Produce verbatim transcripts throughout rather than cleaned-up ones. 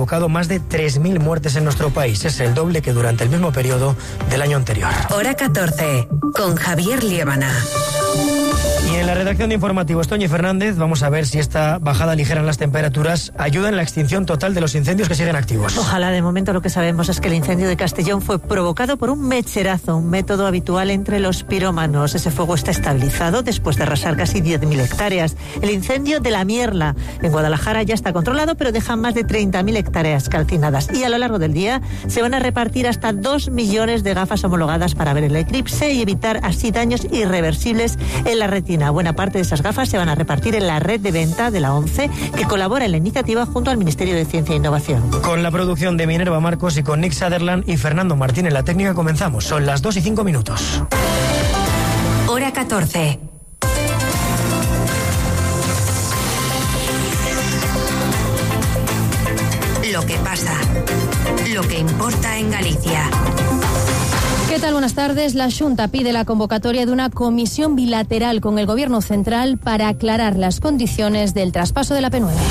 provocado más de tres mil muertes en nuestro país. Es el doble que durante el mismo periodo del año anterior. Hora catorce, con Javier Liébana. Y en la redacción de informativos, Toñi Fernández, vamos a ver si esta bajada ligera en las temperaturas ayuda en la extinción total de los incendios que siguen activos. Ojalá. De momento lo que sabemos es que el incendio de Castellón fue provocado por un mecherazo, un método habitual entre los pirómanos. Ese fuego está estabilizado después de arrasar casi diez mil hectáreas. El incendio de la Mierla en Guadalajara ya está controlado, pero deja más de treinta mil hectáreas calcinadas. Y a lo largo del día se van a repartir hasta dos millones de gafas homologadas para ver el eclipse y evitar así daños irreversibles en la retina. Buena parte de esas gafas se van a repartir en la red de venta de la ONCE, que colabora en la iniciativa junto al Ministerio de Ciencia e Innovación. Con la producción de Minerva Marcos y con Nick Sutherland y Fernando Martín en la técnica comenzamos. Son las dos y cinco minutos. Hora catorce. Lo que pasa, lo que importa en Galicia. ¿Qué tal? Buenas tardes. La Xunta pide la convocatoria de una comisión bilateral con el Gobierno central para aclarar las condiciones del traspaso de la P nueve.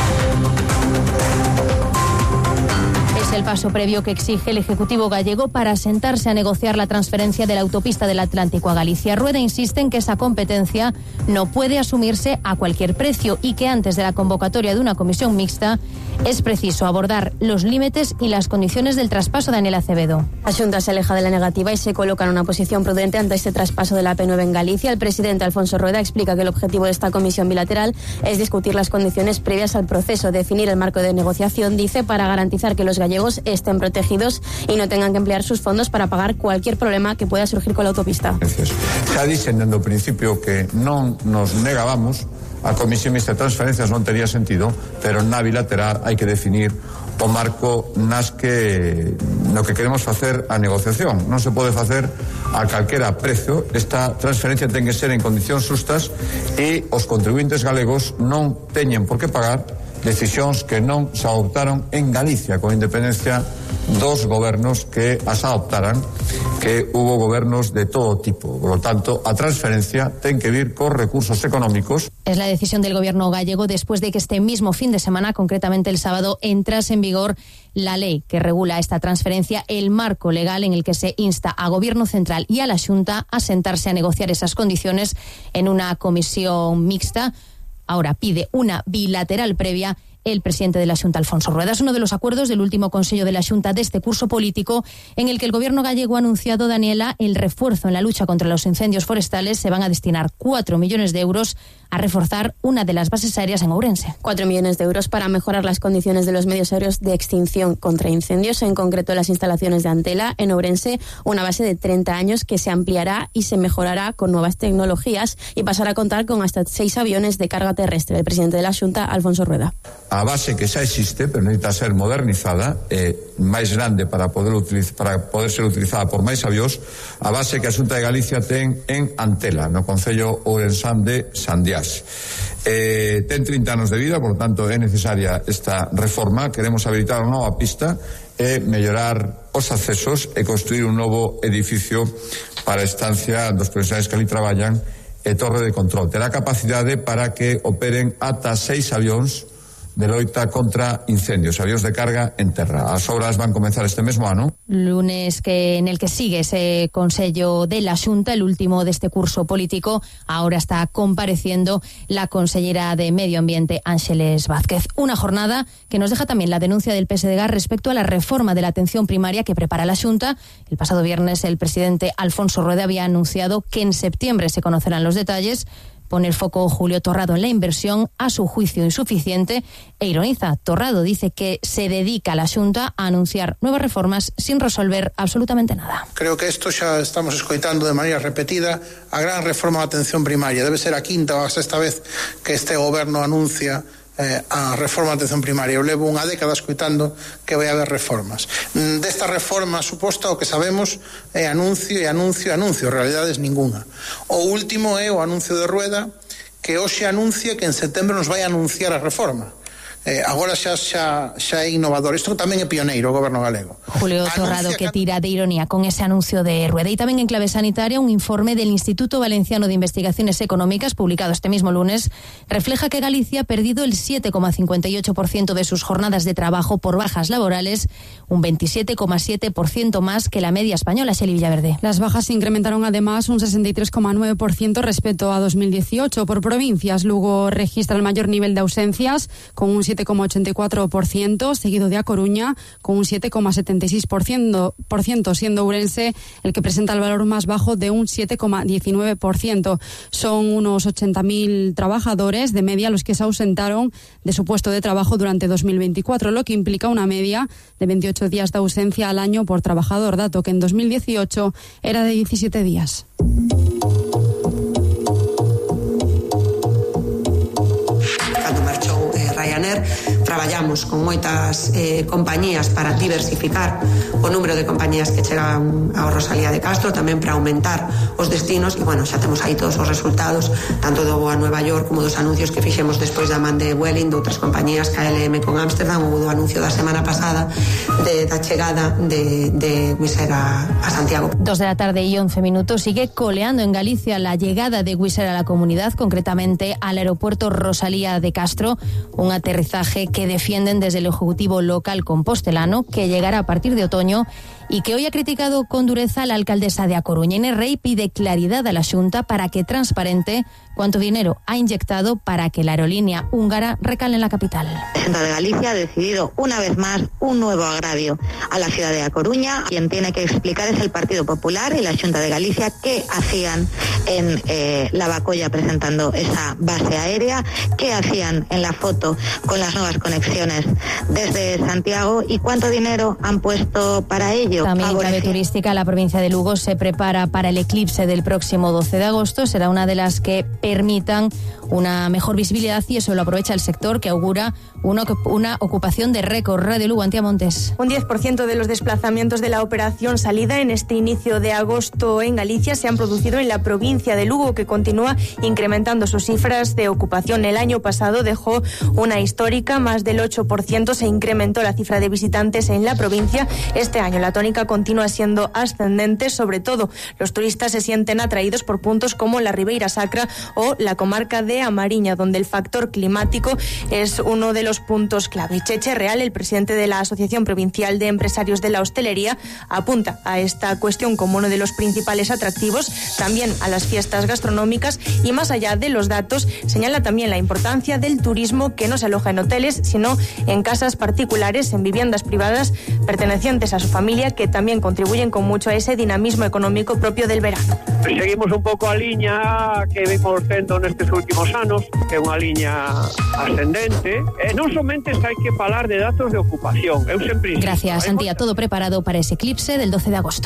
Es el paso previo que exige el Ejecutivo gallego para sentarse a negociar la transferencia de la autopista del Atlántico a Galicia. Rueda insiste en que esa competencia no puede asumirse a cualquier precio y que antes de la convocatoria de una comisión mixta es preciso abordar los límites y las condiciones del traspaso. Daniel Acevedo. La Xunta se aleja de la negativa y se coloca en una posición prudente ante este traspaso de la P nueve en Galicia. El presidente Alfonso Rueda explica que el objetivo de esta comisión bilateral es discutir las condiciones previas al proceso, definir el marco de negociación, dice, para garantizar que los gallegos estén protegidos y no tengan que emplear sus fondos para pagar cualquier problema que pueda surgir con la autopista. Xa dixen dende o principio que non nos negábamos. A comisión mixta de transferencias non tería sentido, pero na bilateral hai que definir o marco nas que no que queremos facer a negociación. Non se pode facer a calquera precio. Esta transferencia ten que ser en condicións justas e os contribuintes galegos non teñen por que pagar decisións que non se adoptaron en Galicia, con independencia dos gobernos que as adoptaran, que hubo gobernos de todo tipo. Por lo tanto, a transferencia ten que vir cos recursos económicos. Es la decisión del Gobierno gallego después de que este mismo fin de semana, concretamente el sábado, entrase en vigor la ley que regula esta transferencia, el marco legal en el que se insta a Gobierno central y a la Xunta a sentarse a negociar esas condiciones en una comisión mixta. Ahora pide una bilateral previa el presidente de la Xunta, Alfonso Rueda. Es uno de los acuerdos del último Consejo de la Xunta de este curso político en el que el Gobierno gallego ha anunciado, Daniela, el refuerzo en la lucha contra los incendios forestales. Se van a destinar cuatro millones de euros a reforzar una de las bases aéreas en Ourense. Cuatro millones de euros para mejorar las condiciones de los medios aéreos de extinción contra incendios, en concreto las instalaciones de Antela en Ourense, una base de treinta años que se ampliará y se mejorará con nuevas tecnologías y pasará a contar con hasta seis aviones de carga terrestre. El presidente de la Xunta, Alfonso Rueda. A base que xa existe, pero necesita ser modernizada, eh, máis grande para poder utiliz- para poder ser utilizada por máis avións, a base que a Xunta de Galicia ten en Antela, no concello ourensán de Sandiás. Eh, ten trinta anos de vida, por lo tanto é necesaria esta reforma. Queremos habilitar unha nova pista e mellorar os accesos e construir un novo edificio para a estancia dos profesionais que ali traballan e torre de control. Terá capacidade para que operen ata seis avións de loita contra incendios, avións de carga en terra. As obras van comenzar este mesmo ano. Lunes que en el que sigue ese Consello de la Xunta, el último de este curso político. Ahora está compareciendo la consellera de Medio Ambiente, Ángeles Vázquez. Una jornada que nos deja también la denuncia del P S D G respecto a la reforma de la atención primaria que prepara la Xunta. El pasado viernes el presidente Alfonso Rueda había anunciado que en septiembre se conocerán los detalles. Pone el foco Julio Torrado en la inversión, a su juicio insuficiente, e ironiza. Torrado dice que se dedica a la Xunta a anunciar nuevas reformas sin resolver absolutamente nada. Creo que esto xa estamos escoitando de maneira repetida, a gran reforma da atención primaria. Debe ser a quinta ou a sexta vez que este goberno anuncia Eh, a reforma da atención primaria. Eu levo unha década escoitando que vai haber reformas. Desta reforma suposta o que sabemos é anuncio e anuncio e anuncio, realidades ninguna. O último é o anuncio de Rueda, que hoxe anuncia que en setembro nos vai anunciar a reforma. eh, agora xa, xa, xa é innovador. Isto tamén é pioneiro o goberno galego. Julio Torrado, que tira de ironía con ese anuncio de Rueda. Y también en clave sanitaria, un informe del Instituto Valenciano de Investigaciones Económicas, publicado este mismo lunes, refleja que Galicia ha perdido el siete coma cincuenta y ocho por ciento de sus jornadas de trabajo por bajas laborales, un veintisiete coma siete por ciento más que la media española. Xeli Villaverde. Las bajas se incrementaron además un sesenta y tres coma nueve por ciento respecto a dos mil dieciocho. Por provincias, Lugo registra el mayor nivel de ausencias con un siete coma ochenta y cuatro por ciento, seguido de A Coruña con un siete coma setenta y seis por ciento, siendo Ourense el que presenta el valor más bajo de un siete coma diecinueve por ciento. Son unos ochenta mil trabajadores de media los que se ausentaron de su puesto de trabajo durante dos mil veinticuatro, lo que implica una media de veintiocho días de ausencia al año por trabajador, dato que en dos mil dieciocho era de diecisiete días. Ryanair, traballamos con moitas eh, compañías para diversificar o número de compañías que chegan ao Rosalía de Castro, tamén para aumentar os destinos, e bueno, xa temos aí todos os resultados, tanto do voo a Nueva York como dos anuncios que fixemos despois da man de Vueling, de outras compañías, K L M con Ámsterdam, ou do anuncio da semana pasada de, da chegada de, de Wizz Air a, a Santiago. Dos de la tarde y once minutos. Sigue coleando en Galicia la llegada de Wizz Air a la comunidad, concretamente al aeropuerto Rosalía de Castro, un aterrizaje que defienden desde el Ejecutivo local compostelano, que llegará a partir de otoño y que hoy ha criticado con dureza la alcaldesa de A Coruña. Inés Rey pide claridad a la Xunta para que transparente cuánto dinero ha inyectado para que la aerolínea húngara recale en la capital. La Xunta de Galicia ha decidido una vez más un nuevo agravio a la ciudad de A Coruña. Quien tiene que explicar es el Partido Popular y la Xunta de Galicia qué hacían en eh, la Bacolla presentando esa base aérea, qué hacían en la foto con las nuevas conexiones desde Santiago y cuánto dinero han puesto para ello. También en clave turística, la provincia de Lugo se prepara para el eclipse del próximo doce de agosto. Será una de las que permitan una mejor visibilidad y eso lo aprovecha el sector, que augura una, una ocupación de récord. Radio Lugo, Antía Montes. Un diez por ciento de los desplazamientos de la operación salida en este inicio de agosto en Galicia se han producido en la provincia de Lugo, que continúa incrementando sus cifras de ocupación. El año pasado dejó una histórica, más del ocho por ciento se incrementó la cifra de visitantes en la provincia. Este año la tónica continúa siendo ascendente, sobre todo los turistas se sienten atraídos por puntos como la Ribeira Sacra o la comarca de A Mariña, donde el factor climático es uno de los puntos clave. Cheche Real, el presidente de la Asociación Provincial de Empresarios de la Hostelería, apunta a esta cuestión como uno de los principales atractivos, también a las fiestas gastronómicas, y más allá de los datos, señala también la importancia del turismo, que no se aloja en hoteles, sino en casas particulares, en viviendas privadas pertenecientes a su familia, que también contribuyen con mucho a ese dinamismo económico propio del verano. Seguimos un pouco a liña que vimos tendo nestes últimos anos, que é unha liña ascendente, e non somente hai que falar de datos de ocupación. Eu sempre insisto. Gracias, Antía. Todo preparado para ese eclipse del doce de agosto.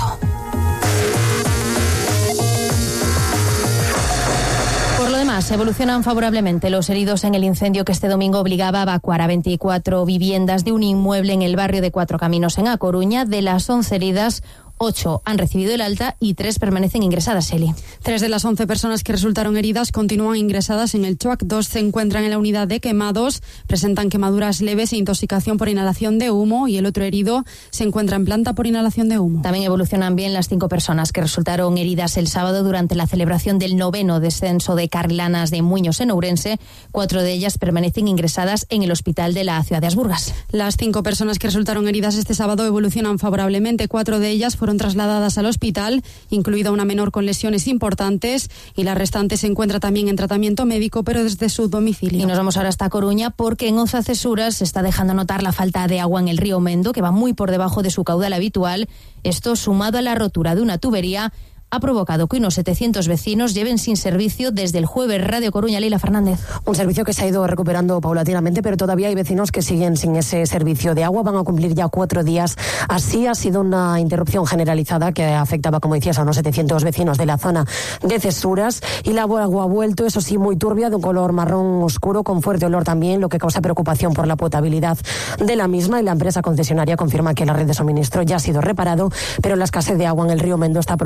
Por lo demás, evolucionan favorablemente los heridos en el incendio que este domingo obligaba a evacuar a veinticuatro viviendas de un inmueble en el barrio de Cuatro Caminos, en A Coruña. De las once heridas, ocho han recibido el alta y tres permanecen ingresadas, Eli. Tres de las once personas que resultaron heridas continúan ingresadas en el Chuac. Dos se encuentran en la unidad de quemados, presentan quemaduras leves e intoxicación por inhalación de humo, y el otro herido se encuentra en planta por inhalación de humo. También evolucionan bien las cinco personas que resultaron heridas el sábado durante la celebración del noveno descenso de Carlanas de Muños en Ourense. Cuatro de ellas permanecen ingresadas en el hospital de la ciudad de Asburgas. Las cinco personas que resultaron heridas este sábado evolucionan favorablemente. Cuatro de ellas fueron fueron trasladadas al hospital, incluida una menor con lesiones importantes, y la restante se encuentra también en tratamiento médico, pero desde su domicilio. Y nos vamos ahora hasta Coruña, porque en Oza Cesuras se está dejando notar la falta de agua en el río Mendo, que va muy por debajo de su caudal habitual. Esto, sumado a la rotura de una tubería, ha provocado que unos setecientos vecinos lleven sin servicio desde el jueves. Radio Coruña, Leila Fernández. Un servicio que se ha ido recuperando paulatinamente, pero todavía hay vecinos que siguen sin ese servicio de agua. Van a cumplir ya cuatro días. Así ha sido una interrupción generalizada que afectaba, como decías, a unos setecientos vecinos de la zona de Cesuras. Y la agua ha vuelto, eso sí, muy turbia, de un color marrón oscuro, con fuerte olor también, lo que causa preocupación por la potabilidad de la misma. Y la empresa concesionaria confirma que la red de suministro ya ha sido reparado, pero la escasez de agua en el río Mendo está provocando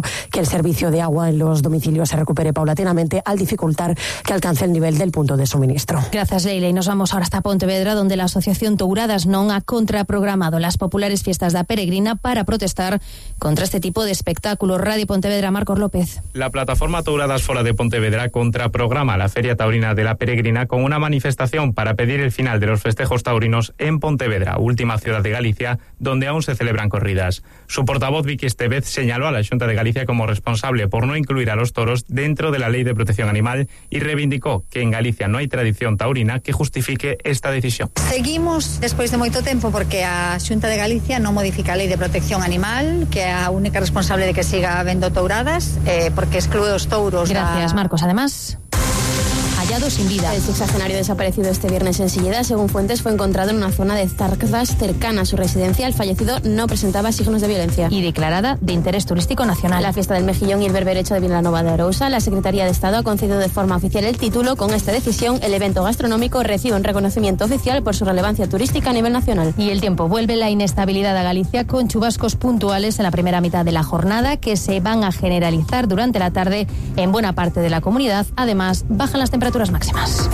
que el servicio de agua en los domicilios se recupere paulatinamente al dificultar que alcance el nivel del punto de suministro. Gracias, Leila. Y nos vamos ahora hasta Pontevedra, donde la Asociación Touradas non ha contraprogramado las populares fiestas da Peregrina para protestar contra este tipo de espectáculos. Radio Pontevedra, Marcos López. La plataforma Touradas Fora de Pontevedra contraprograma la Feria Taurina de la Peregrina con una manifestación para pedir el final de los festejos taurinos en Pontevedra, última ciudad de Galicia, donde aún se celebran corridas. Su portavoz Vicky Estevez señaló a la Xunta de Galicia como responsable por no incluir a los toros dentro de la Ley de Protección Animal y reivindicó que en Galicia no hay tradición taurina que justifique esta decisión. Seguimos despois de moito tempo porque a Xunta de Galicia non modifica a Lei de Protección Animal, que é a única responsable de que siga habendo touradas, eh, porque exclúe os touros. Gracias, da... Marcos. Además, hallado sin vida. El sexagenario desaparecido este viernes en Silleda, según fuentes, fue encontrado en una zona de Zarcas cercana a su residencia. El fallecido no presentaba signos de violencia. Y declarada de interés turístico nacional. La fiesta del Mejillón y el berberecho de Vilanova de Arousa, la Secretaría de Estado ha concedido de forma oficial el título. Con esta decisión, el evento gastronómico recibe un reconocimiento oficial por su relevancia turística a nivel nacional. Y el tiempo: vuelve la inestabilidad a Galicia con chubascos puntuales en la primera mitad de la jornada que se van a generalizar durante la tarde en buena parte de la comunidad. Además, bajan las temperaturas máximas.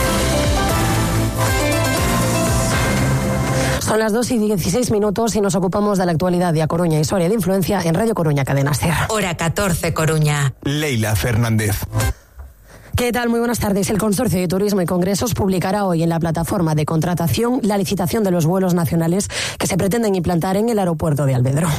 Son las dos y dieciséis minutos y nos ocupamos de la actualidad de A Coruña y su área de influencia en Radio Coruña, Cadena SER. Hora catorce, Coruña. Leila Fernández. ¿Qué tal? Muy buenas tardes. El Consorcio de Turismo y Congresos publicará hoy en la plataforma de contratación la licitación de los vuelos nacionales que se pretenden implantar en el aeropuerto de Alvedro.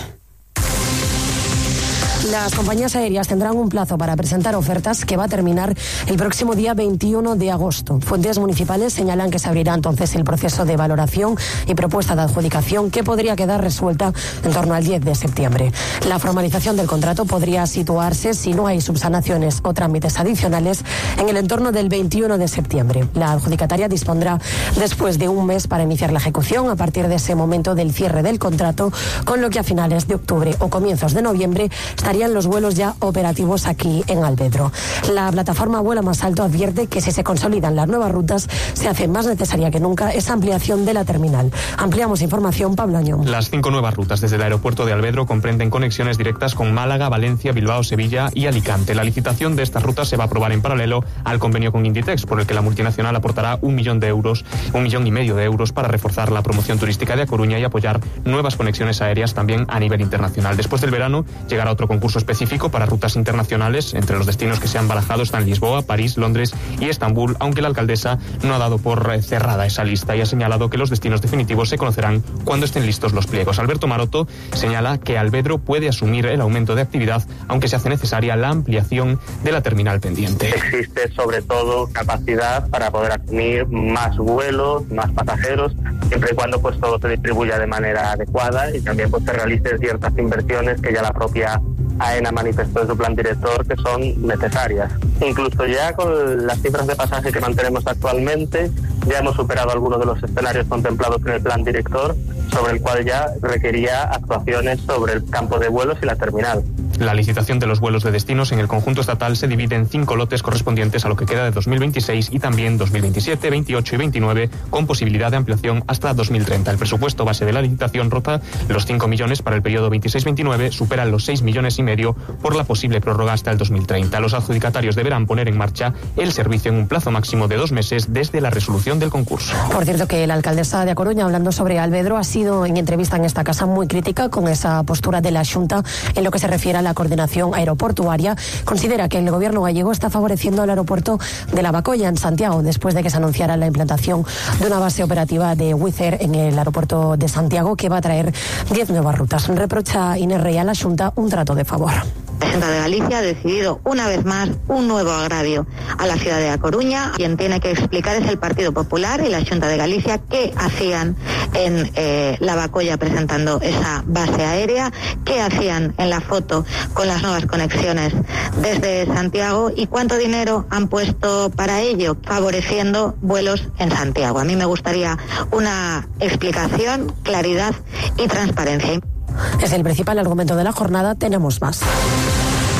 Las compañías aéreas tendrán un plazo para presentar ofertas que va a terminar el próximo día veintiuno de agosto. Fuentes municipales señalan que se abrirá entonces el proceso de valoración y propuesta de adjudicación que podría quedar resuelta en torno al diez de septiembre. La formalización del contrato podría situarse, si no hay subsanaciones o trámites adicionales, en el entorno del veintiuno de septiembre. La adjudicataria dispondrá después de un mes para iniciar la ejecución a partir de ese momento del cierre del contrato, con lo que a finales de octubre o comienzos de noviembre estarían los vuelos ya operativos aquí en Alvedro. La plataforma Vuela Más Alto advierte que si se consolidan las nuevas rutas se hace más necesaria que nunca esa ampliación de la terminal. Ampliamos información, Pablo Añón. Las cinco nuevas rutas desde el aeropuerto de Alvedro comprenden conexiones directas con Málaga, Valencia, Bilbao, Sevilla y Alicante. La licitación de estas rutas se va a aprobar en paralelo al convenio con Inditex, por el que la multinacional aportará un millón de euros, un millón y medio de euros para reforzar la promoción turística de A Coruña y apoyar nuevas conexiones aéreas también a nivel internacional. Después del verano llegará otro concurso específico para rutas internacionales. Entre los destinos que se han barajado están Lisboa, París, Londres y Estambul, aunque la alcaldesa no ha dado por cerrada esa lista y ha señalado que los destinos definitivos se conocerán cuando estén listos los pliegos. Alberto Maroto señala que Alvedro puede asumir el aumento de actividad, aunque se hace necesaria la ampliación de la terminal pendiente. Existe sobre todo capacidad para poder asumir más vuelos, más pasajeros, siempre y cuando pues todo se distribuya de manera adecuada y también pues se realicen ciertas inversiones que ya la propia AENA manifestó en su plan director que son necesarias. Incluso ya con las cifras de pasaje que mantenemos actualmente, ya hemos superado algunos de los escenarios contemplados en el plan director, sobre el cual ya requería actuaciones sobre el campo de vuelos y la terminal. La licitación de los vuelos de destinos en el conjunto estatal se divide en cinco lotes correspondientes a lo que queda de dos mil veintiséis y también dos mil veintisiete, veintiocho y veintinueve, con posibilidad de ampliación hasta dos mil treinta. El presupuesto base de la licitación rota los cinco millones para el periodo veintiséis veintinueve, superan los seis millones y medio por la posible prórroga hasta el dos mil treinta. Los adjudicatarios deberán poner en marcha el servicio en un plazo máximo de dos meses desde la resolución del concurso. Por cierto, que la alcaldesa de A Coruña, hablando sobre Alvedro, ha sido en entrevista en esta casa muy crítica con esa postura de la Xunta en lo que se refiere a la coordinación aeroportuaria. Considera que el gobierno gallego está favoreciendo al aeropuerto de La Bacolla en Santiago después de que se anunciara la implantación de una base operativa de Wizz Air en el aeropuerto de Santiago que va a traer diez nuevas rutas. Reprocha Inés Rey a la Xunta un trato de favor. La Xunta de Galicia ha decidido una vez más un nuevo agravio a la ciudad de A Coruña. Quien tiene que explicar es el Partido Popular y la Xunta de Galicia qué hacían en eh, La Bacolla presentando esa base aérea, qué hacían en la foto con las nuevas conexiones desde Santiago y cuánto dinero han puesto para ello, favoreciendo vuelos en Santiago. A mí me gustaría una explicación, claridad y transparencia. Es el principal argumento de la jornada. Tenemos más.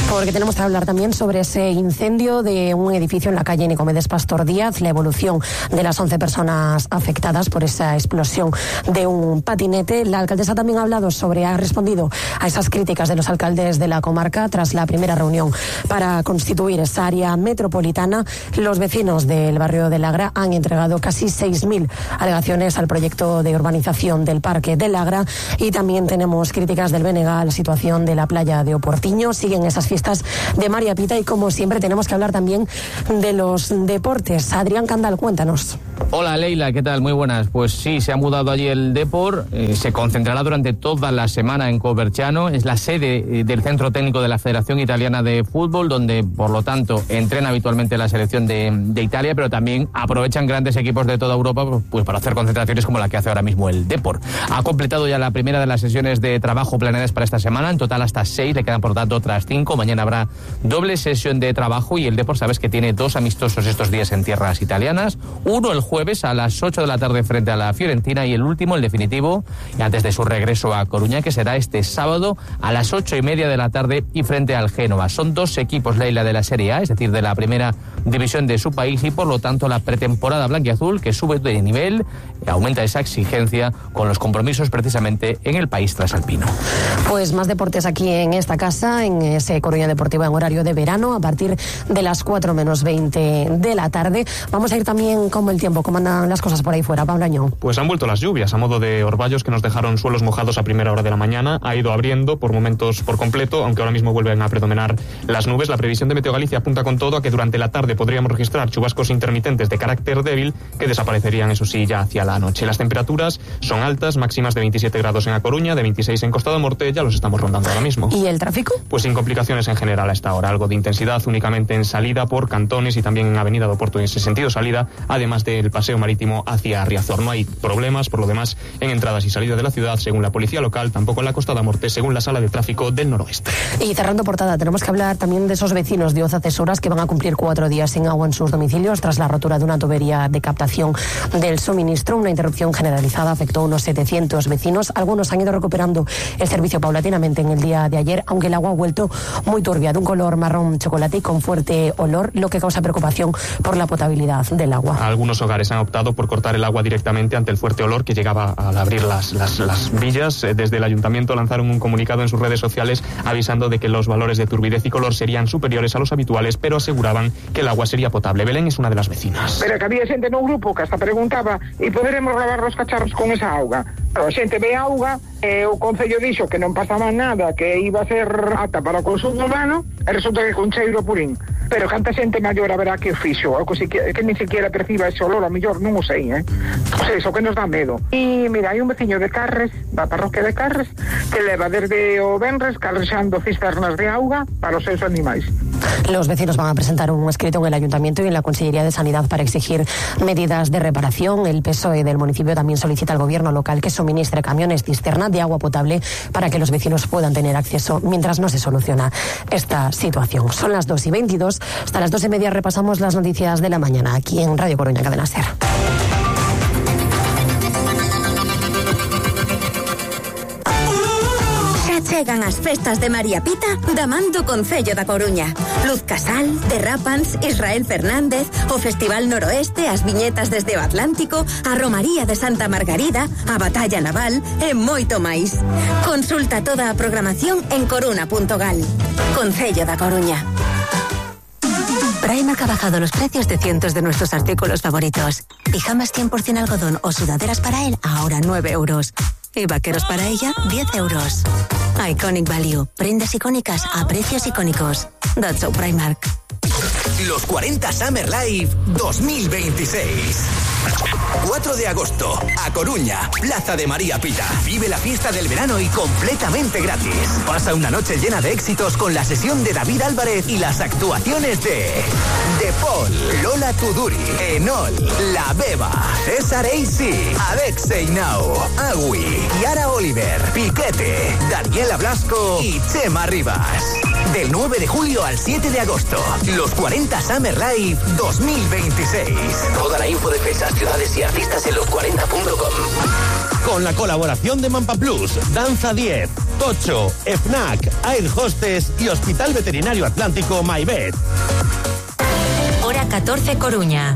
Porque tenemos que hablar también sobre ese incendio de un edificio en la calle Nicomedes Pastor Díaz, la evolución de las once personas afectadas por esa explosión de un patinete. La alcaldesa también ha hablado sobre, ha respondido a esas críticas de los alcaldes de la comarca tras la primera reunión para constituir esa área metropolitana. Los vecinos del barrio del Agra han entregado casi seis mil alegaciones al proyecto de urbanización del Parque del Agra, y también tenemos críticas del B N G a la situación de la playa de Oportiño. Siguen esas fiestas de María Pita y, como siempre, tenemos que hablar también de los deportes. Adrián Candal, cuéntanos. Hola Leila, ¿qué tal? Muy buenas. Pues sí, se ha mudado allí el Depor, eh, se concentrará durante toda la semana en Coverciano, es la sede eh, del centro técnico de la Federación Italiana de Fútbol, donde por lo tanto entrena habitualmente la selección de, de Italia, pero también aprovechan grandes equipos de toda Europa pues para hacer concentraciones como la que hace ahora mismo el Depor. Ha completado ya la primera de las sesiones de trabajo planeadas para esta semana, en total hasta seis, le quedan por tanto otras cinco. Mañana habrá doble sesión de trabajo y el Depor, sabes que tiene dos amistosos estos días en tierras italianas, uno el jueves a las ocho de la tarde frente a la Fiorentina y el último, el definitivo, y antes de su regreso a Coruña, que será este sábado a las ocho y media de la tarde y frente al Génova. Son dos equipos, Leila, de la Serie A, es decir, de la primera división de su país, y por lo tanto la pretemporada blanquiazul, que sube de nivel, aumenta esa exigencia con los compromisos precisamente en el país trasalpino. Pues más deportes aquí en esta casa, en ese Coruña Deportiva en horario de verano, a partir de las cuatro menos veinte de la tarde. Vamos a ir también como el tiempo, cómo andan las cosas por ahí fuera, Pablo Añón. Pues han vuelto las lluvias, a modo de orvallos que nos dejaron suelos mojados a primera hora de la mañana. Ha ido abriendo por momentos por completo, aunque ahora mismo vuelven a predominar las nubes. La previsión de Meteo Galicia apunta con todo a que durante la tarde podríamos registrar chubascos intermitentes de carácter débil que desaparecerían, eso sí, ya hacia la noche. Las temperaturas son altas, máximas de veintisiete grados en A Coruña, de veintiséis en Costa da Morte, ya los estamos rondando ahora mismo. ¿Y el tráfico? Pues sin complicaciones en general a esta hora, algo de intensidad únicamente en salida por Cantones y también en Avenida do Porto en ese sentido salida, además del paseo marítimo hacia Riazor. No hay problemas, por lo demás, en entradas y salidas de la ciudad, según la policía local, tampoco en la Costa da Morte, según la sala de tráfico del noroeste. Y cerrando portada, tenemos que hablar también de esos vecinos de Oza-Cesoras que van a cumplir cuatro días sin agua en sus domicilios tras la rotura de una tubería de captación del suministro. Una interrupción generalizada afectó a unos setecientos vecinos. Algunos han ido recuperando el servicio paulatinamente en el día de ayer, aunque el agua ha vuelto muy turbia, de un color marrón chocolate y con fuerte olor, lo que causa preocupación por la potabilidad del agua. Algunos hogares han optado por cortar el agua directamente ante el fuerte olor que llegaba al abrir las, las, las villas. Desde el ayuntamiento lanzaron un comunicado en sus redes sociales avisando de que los valores de turbidez y color serían superiores a los habituales, pero aseguraban que el agua sería potable. Belén es una de las vecinas. Pero que había xente no grupo que hasta preguntaba e poderemos lavar os cacharros con esa auga. A xente ve auga, e o Concello dixo que non pasaba nada, que iba a ser apta para o consumo humano, e resulta que con cheiro purín. Pero canta xente maior haberá que o fixo, o que, que, que ni siquiera perciba ese olor, a mellor non o sei, eh? Pois eso, que nos dá medo. E mira, hai un veciño de Carres, da parroquia de Carres, que leva desde o Benres carrexando cisternas de auga para os seus animais. Los vecinos van a presentar un escrito en el Ayuntamiento y en la Consellería de Sanidad para exigir medidas de reparación. El P S O E del municipio también solicita al gobierno local que suministre camiones cisterna de agua potable para que los vecinos puedan tener acceso mientras no se soluciona esta situación. Son las dos y veintidós. Hasta las dos y media repasamos las noticias de la mañana aquí en Radio Coruña, Cadena Ser. Chegan as festas de María Pita da man do Concello da Coruña. Luz Casal, Derrapans, Israel Fernández, o Festival Noroeste, as viñetas desde o Atlántico, a Romaría de Santa Margarida, a Batalla Naval e moito máis. Consulta toda a programación en coruna punto gal. Concello da Coruña. Primark ha bajado los precios de cientos de nuestros artículos favoritos. Pijamas cien por ciento algodón o sudaderas para él, ahora nueve euros. Y vaqueros para ella, diez euros. Iconic Value. Prendas icónicas a precios icónicos. That's so Primark. Los cuarenta Summer Live dos mil veintiséis. cuatro de agosto, A Coruña, Plaza de María Pita. Vive la fiesta del verano y completamente gratis. Pasa una noche llena de éxitos con la sesión de David Álvarez y las actuaciones de De Paul, Lola Tuduri, Enol, La Beba, César Eisi, Alexei Nau, Agui, Yara Oliver, Piquete, Daniela Blasco y Chema Rivas. Del nueve de julio al siete de agosto, los cuarenta Summer Live dos mil veintiséis. Toda la info de fechas, ciudades y artistas en los cuarenta punto com. Con la colaboración de Mampa Plus, Danza diez, Tocho, FNAC, Air Hostess y Hospital Veterinario Atlántico MyVet. Hora catorce, Coruña.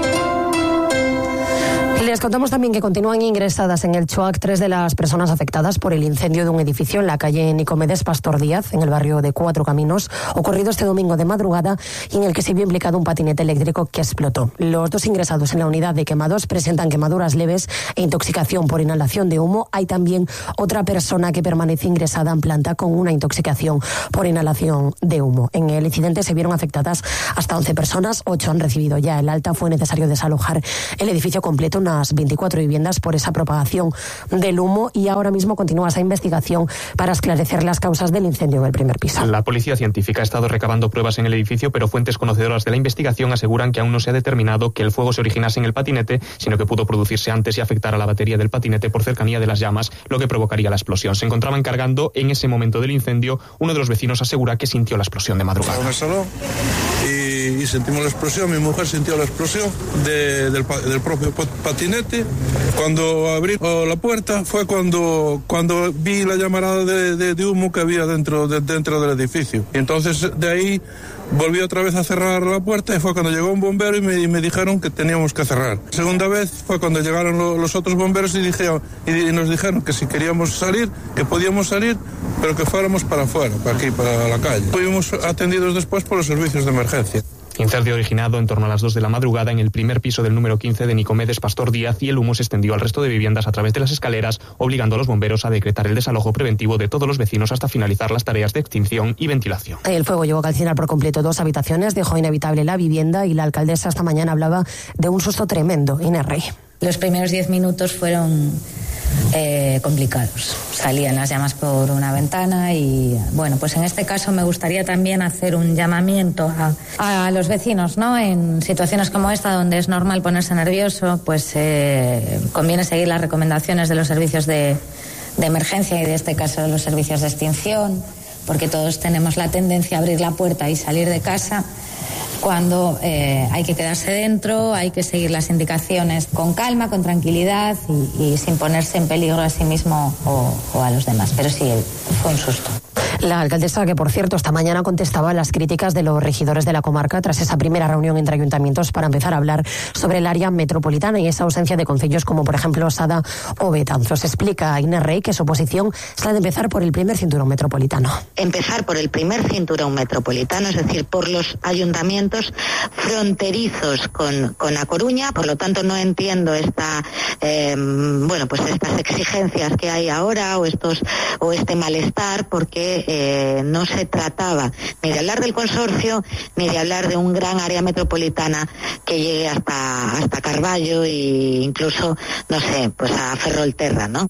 Les contamos también que continúan ingresadas en el Choac tres de las personas afectadas por el incendio de un edificio en la calle Nicomedes Pastor Díaz, en el barrio de Cuatro Caminos, ocurrido este domingo de madrugada y en el que se vio implicado un patinete eléctrico que explotó. Los dos ingresados en la unidad de quemados presentan quemaduras leves e intoxicación por inhalación de humo. Hay también otra persona que permanece ingresada en planta con una intoxicación por inhalación de humo. En el incidente se vieron afectadas hasta once personas, ocho han recibido ya el alta. Fue necesario desalojar el edificio completo, una veinticuatro viviendas, por esa propagación del humo, y ahora mismo continúa esa investigación para esclarecer las causas del incendio en el primer piso. La policía científica ha estado recabando pruebas en el edificio, pero fuentes conocedoras de la investigación aseguran que aún no se ha determinado que el fuego se originase en el patinete, sino que pudo producirse antes y afectar a la batería del patinete por cercanía de las llamas, lo que provocaría la explosión. Se encontraba encargando en ese momento del incendio. Uno de los vecinos asegura que sintió la explosión de madrugada. En el salón y, y sentimos la explosión. Mi mujer sintió la explosión de, del, del propio patinete. Cuando abrí la puerta fue cuando, cuando vi la llamarada de, de, de humo que había dentro, de, dentro del edificio. Y entonces de ahí volví otra vez a cerrar la puerta y fue cuando llegó un bombero y me, y me dijeron que teníamos que cerrar. La segunda vez fue cuando llegaron lo, los otros bomberos y, dije, y, y nos dijeron que si queríamos salir, que podíamos salir, pero que fuéramos para afuera, para aquí, para la calle. Fuimos atendidos después por los servicios de emergencia. Incendio originado en torno a las dos de la madrugada en el primer piso del número quince de Nicomedes Pastor Díaz, y el humo se extendió al resto de viviendas a través de las escaleras, obligando a los bomberos a decretar el desalojo preventivo de todos los vecinos hasta finalizar las tareas de extinción y ventilación. El fuego llegó a calcinar por completo dos habitaciones, dejó inevitable la vivienda, y la alcaldesa esta mañana hablaba de un susto tremendo. Inés Rey. Los primeros diez minutos fueron eh, complicados. Salían las llamas por una ventana y, bueno, pues en este caso me gustaría también hacer un llamamiento a, a los vecinos, ¿no? En situaciones como esta, donde es normal ponerse nervioso, pues eh, conviene seguir las recomendaciones de los servicios de, de emergencia y, de este caso, los servicios de extinción, porque todos tenemos la tendencia a abrir la puerta y salir de casa cuando eh, hay que quedarse dentro, hay que seguir las indicaciones con calma, con tranquilidad y, y sin ponerse en peligro a sí mismo o, o a los demás. Pero sí, fue un susto. La alcaldesa, que por cierto esta mañana contestaba a las críticas de los regidores de la comarca tras esa primera reunión entre ayuntamientos para empezar a hablar sobre el área metropolitana y esa ausencia de concellos como por ejemplo Sada o Betanzos. Explica Inés Rey que su posición es la de empezar por el primer cinturón metropolitano. Empezar por el primer cinturón metropolitano, es decir, por los ayuntamientos fronterizos con, con A Coruña. Por lo tanto, no entiendo esta, eh, bueno, pues estas exigencias que hay ahora o estos o este malestar, porque eh, no se trataba ni de hablar del consorcio ni de hablar de un gran área metropolitana que llegue hasta hasta Carballo e incluso, no sé, pues a Ferrolterra, ¿no?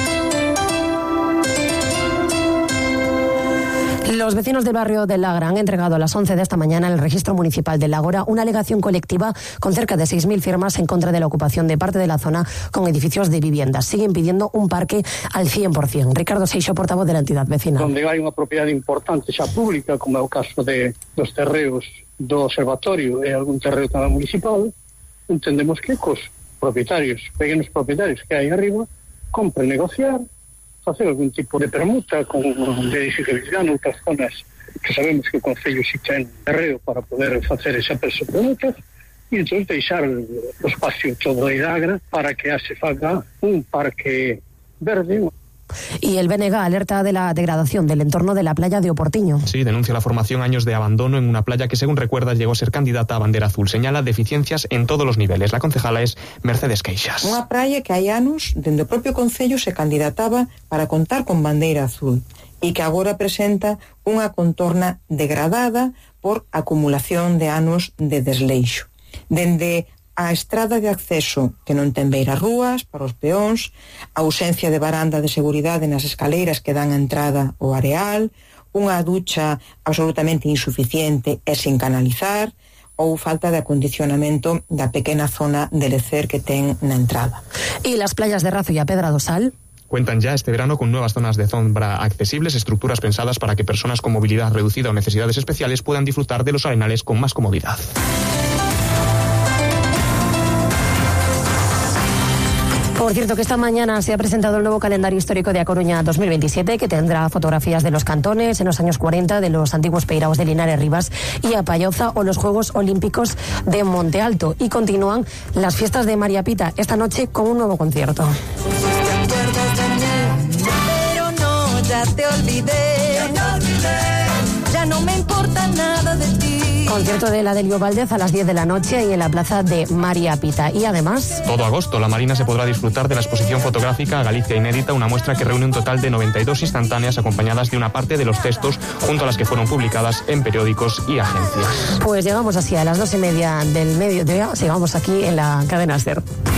Los vecinos del barrio del Ágora han entregado a las once de esta mañana en el registro municipal del Ágora una alegación colectiva con cerca de seis mil firmas en contra de la ocupación de parte de la zona con edificios de viviendas. Siguen pidiendo un parque al cien por ciento. Ricardo Seixo, portavoz de la entidad vecina. Donde hai unha propiedade importante xa pública, como é o caso de, dos terreos do observatorio e algún terreo tamén municipal, entendemos que cos propietarios, pequenos propietarios que hai arriba, compre negociar, facer algún tipo de permuta con de edificabilidade en outras zonas que sabemos que o Concello si ten terreo para poder facer esa permuta, e entón deixar o espacio todo de Agra para que se faga un parque verde. Y el B N G alerta de la degradación del entorno de la playa de Oportiño. Sí, denuncia la formación años de abandono en una playa que, según recuerda, llegó a ser candidata a bandera azul. Señala deficiencias en todos los niveles. La concejala es Mercedes Queixas. Unha praia que hai anos, dende o propio Concello, se candidataba para contar con bandeira azul e que agora presenta unha contorna degradada por acumulación de anos de desleixo. Dende a estrada de acceso que non ten beiras rúas para os peóns, a ausencia de baranda de seguridade nas escaleiras que dan a entrada ao areal, unha ducha absolutamente insuficiente e sin canalizar, ou falta de acondicionamento da pequena zona de lecer que ten na entrada. Y las playas de Razo y a Pedra do Sal cuentan ya este verano con nuevas zonas de sombra accesibles, estructuras pensadas para que personas con movilidad reducida o necesidades especiales puedan disfrutar de los arenales con más comodidad. Por cierto, que esta mañana se ha presentado el nuevo calendario histórico de A Coruña dos mil veintisiete, que tendrá fotografías de los cantones en los años cuarenta, de los antiguos peiraos de Linares Rivas y Apayoza, o los Juegos Olímpicos de Monte Alto. Y continúan las fiestas de María Pita esta noche con un nuevo concierto. Pero no, ya te olvidé, ya te olvidé, ya no me importa nada de ti. Concierto de la Delio Valdez a las diez de la noche y en la plaza de María Pita. Y además... Todo agosto, la Marina se podrá disfrutar de la exposición fotográfica Galicia Inédita, una muestra que reúne un total de noventa y dos instantáneas acompañadas de una parte de los textos junto a las que fueron publicadas en periódicos y agencias. Pues llegamos así a las dos y media del mediodía. Sigamos aquí en la cadena SER.